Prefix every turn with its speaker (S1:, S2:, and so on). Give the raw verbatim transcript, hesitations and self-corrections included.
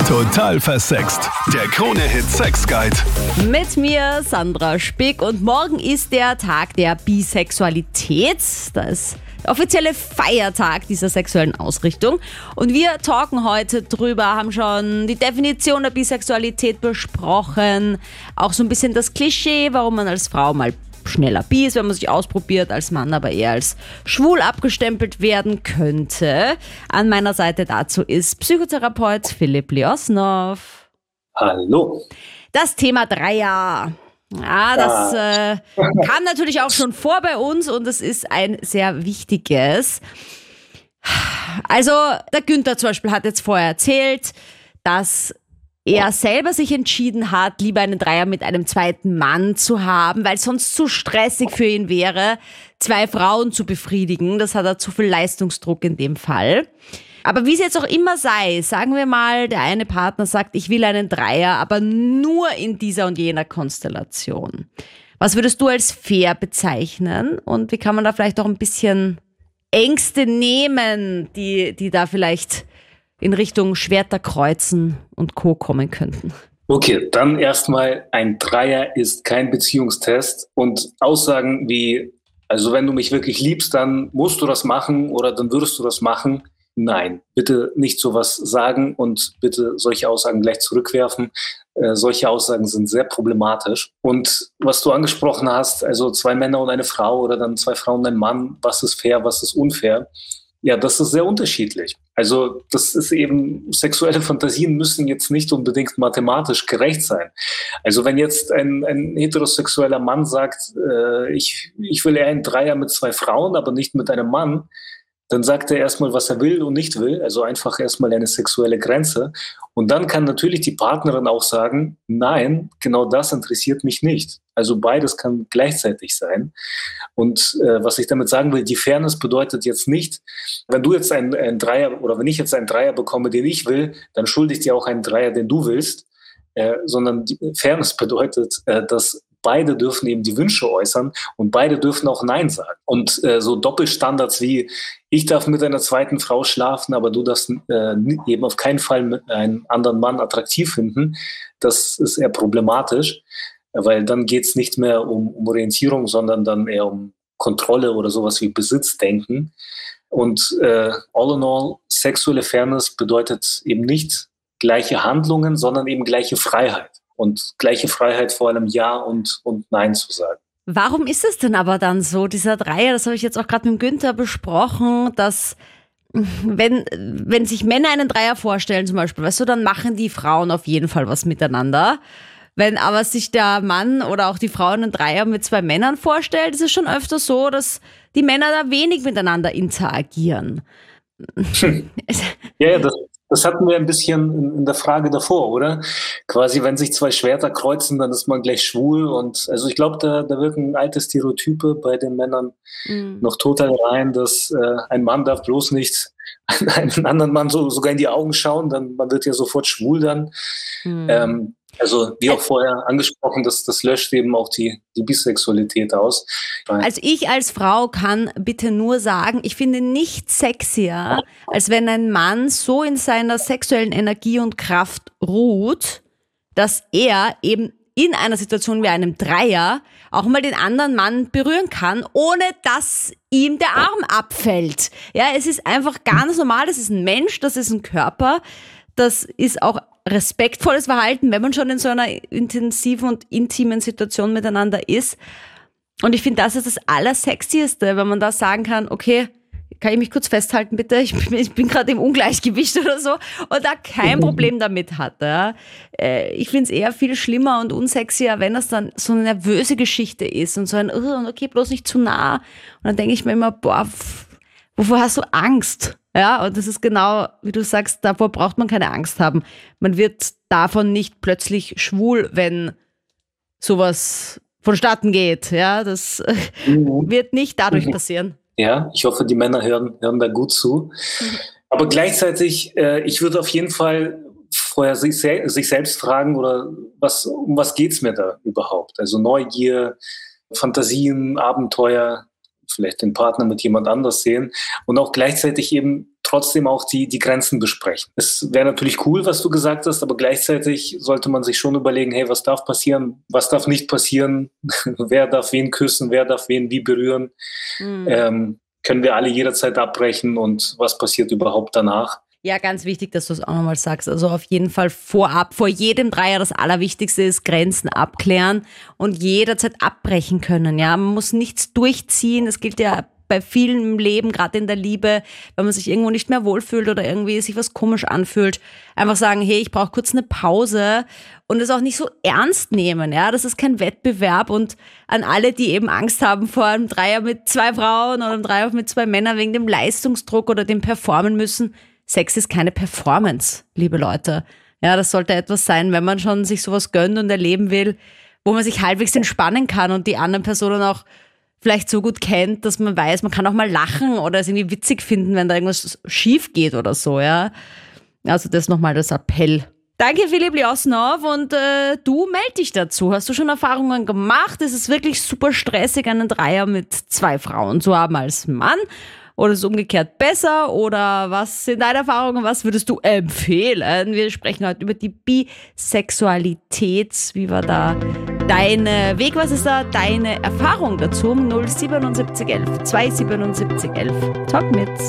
S1: Total versext. Der Krone-Hit Sex Guide.
S2: Mit mir Sandra Spick und morgen ist der Tag der Bisexualität. Das ist der offizielle Feiertag dieser sexuellen Ausrichtung. Und wir talken heute drüber, haben schon die Definition der Bisexualität besprochen. Auch so ein bisschen das Klischee, warum man als Frau mal schneller bi ist, wenn man sich ausprobiert, als Mann aber eher als schwul abgestempelt werden könnte. An meiner Seite dazu ist Psychotherapeut Philipp Liosnov.
S3: Hallo.
S2: Das Thema Dreier. Ja, das äh, kam natürlich auch schon vor bei uns und es ist ein sehr wichtiges. Also der Günther zum Beispiel hat jetzt vorher erzählt, dass er selber sich entschieden hat, lieber einen Dreier mit einem zweiten Mann zu haben, weil es sonst zu stressig für ihn wäre, zwei Frauen zu befriedigen. Das hat er zu viel Leistungsdruck in dem Fall. Aber wie es jetzt auch immer sei, sagen wir mal, der eine Partner sagt, ich will einen Dreier, aber nur in dieser und jener Konstellation. Was würdest du als fair bezeichnen? Und wie kann man da vielleicht auch ein bisschen Ängste nehmen, die, die da vielleicht in Richtung Schwerter kreuzen und Co. kommen könnten?
S3: Okay, dann erstmal, ein Dreier ist kein Beziehungstest und Aussagen wie, also wenn du mich wirklich liebst, dann musst du das machen oder dann würdest du das machen. Nein, bitte nicht sowas sagen und bitte solche Aussagen gleich zurückwerfen. Äh, solche Aussagen sind sehr problematisch. Und was du angesprochen hast, also zwei Männer und eine Frau oder dann zwei Frauen und ein Mann, was ist fair, was ist unfair? Ja, das ist sehr unterschiedlich. Also das ist eben, sexuelle Fantasien müssen jetzt nicht unbedingt mathematisch gerecht sein. Also wenn jetzt ein, ein heterosexueller Mann sagt, äh, ich, ich will eher einen Dreier mit zwei Frauen, aber nicht mit einem Mann, dann sagt er erstmal, was er will und nicht will, also einfach erstmal eine sexuelle Grenze. Und dann kann natürlich die Partnerin auch sagen, nein, genau das interessiert mich nicht. Also beides kann gleichzeitig sein. Und äh, was ich damit sagen will, die Fairness bedeutet jetzt nicht, wenn du jetzt einen, einen Dreier oder wenn ich jetzt einen Dreier bekomme, den ich will, dann schulde ich dir auch einen Dreier, den du willst. Äh, sondern die Fairness bedeutet, äh, dass beide dürfen eben die Wünsche äußern und beide dürfen auch Nein sagen. Und äh, so Doppelstandards wie, ich darf mit einer zweiten Frau schlafen, aber du darfst äh, eben auf keinen Fall mit einem anderen Mann attraktiv finden, das ist eher problematisch, weil dann geht es nicht mehr um, um Orientierung, sondern dann eher um Kontrolle oder sowas wie Besitzdenken. Und äh, all in all, sexuelle Fairness bedeutet eben nicht gleiche Handlungen, sondern eben gleiche Freiheit. Und gleiche Freiheit vor allem Ja und, und Nein zu sagen.
S2: Warum ist es denn aber dann so, dieser Dreier, das habe ich jetzt auch gerade mit dem Günther besprochen, dass wenn, wenn sich Männer einen Dreier vorstellen zum Beispiel, weißt du, dann machen die Frauen auf jeden Fall was miteinander. Wenn aber sich der Mann oder auch die Frau einen Dreier mit zwei Männern vorstellt, ist es schon öfter so, dass die Männer da wenig miteinander interagieren.
S3: Ja, das, das hatten wir ein bisschen in, in der Frage davor, oder? Quasi, wenn sich zwei Schwerter kreuzen, dann ist man gleich schwul. Und also ich glaube, da, da wirken alte Stereotype bei den Männern mhm. noch total rein, dass äh, ein Mann darf bloß nicht einen anderen Mann so, sogar in die Augen schauen, dann man wird ja sofort schwul dann. Mhm. Ähm, Also wie auch vorher angesprochen, das, das löscht eben auch die, die Bisexualität aus.
S2: Also ich als Frau kann bitte nur sagen, ich finde nichts sexier, als wenn ein Mann so in seiner sexuellen Energie und Kraft ruht, dass er eben in einer Situation wie einem Dreier auch mal den anderen Mann berühren kann, ohne dass ihm der Arm abfällt. Ja, es ist einfach ganz normal, das ist ein Mensch, das ist ein Körper, das ist auch respektvolles Verhalten, wenn man schon in so einer intensiven und intimen Situation miteinander ist. Und ich finde, das ist das Allersexieste, wenn man da sagen kann, okay, kann ich mich kurz festhalten, bitte? Ich bin, ich bin gerade im Ungleichgewicht oder so und da kein Problem damit hat. Ja. Ich finde es eher viel schlimmer und unsexier, wenn das dann so eine nervöse Geschichte ist und so ein, okay, bloß nicht zu nah. Und dann denke ich mir immer, boah, wovor hast du Angst? Ja, und das ist genau, wie du sagst, davor braucht man keine Angst haben. Man wird davon nicht plötzlich schwul, wenn sowas vonstatten geht. Ja, das mhm. wird nicht dadurch mhm. passieren.
S3: Ja, ich hoffe, die Männer hören, hören da gut zu. Mhm. Aber gleichzeitig, äh, ich würde auf jeden Fall vorher sich, sich selbst fragen, oder was, um was geht's mir da überhaupt? Also Neugier, Fantasien, Abenteuer, vielleicht den Partner mit jemand anders sehen und auch gleichzeitig eben trotzdem auch die, die Grenzen besprechen. Es wäre natürlich cool, was du gesagt hast, aber gleichzeitig sollte man sich schon überlegen, hey, was darf passieren, was darf nicht passieren, wer darf wen küssen, wer darf wen wie berühren, mhm. ähm, können wir alle jederzeit abbrechen und was passiert überhaupt danach?
S2: Ja, ganz wichtig, dass du es auch nochmal sagst. Also auf jeden Fall vorab, vor jedem Dreier das Allerwichtigste ist Grenzen abklären und jederzeit abbrechen können. Ja, man muss nichts durchziehen. Das gilt ja bei vielen im Leben, gerade in der Liebe, wenn man sich irgendwo nicht mehr wohlfühlt oder irgendwie sich was komisch anfühlt. Einfach sagen, hey, ich brauche kurz eine Pause und es auch nicht so ernst nehmen. Ja, das ist kein Wettbewerb und an alle, die eben Angst haben vor einem Dreier mit zwei Frauen oder einem Dreier mit zwei Männern wegen dem Leistungsdruck oder dem Performen müssen. Sex ist keine Performance, liebe Leute. Ja, das sollte etwas sein, wenn man schon sich sowas gönnt und erleben will, wo man sich halbwegs entspannen kann und die anderen Personen auch vielleicht so gut kennt, dass man weiß, man kann auch mal lachen oder es irgendwie witzig finden, wenn da irgendwas schief geht oder so, ja. Also das nochmal das Appell. Danke, Philipp Liosnov, und äh, du meld dich dazu. Hast du schon Erfahrungen gemacht? Ist es wirklich super stressig, einen Dreier mit zwei Frauen zu haben als Mann? Oder ist es umgekehrt besser? Oder was sind deine Erfahrungen? Was würdest du empfehlen? Wir sprechen heute über die Bisexualität. Wie war da dein Weg? Was ist da deine Erfahrung dazu? null sieben sieben eins eins zwei sieben sieben eins. Talk mit.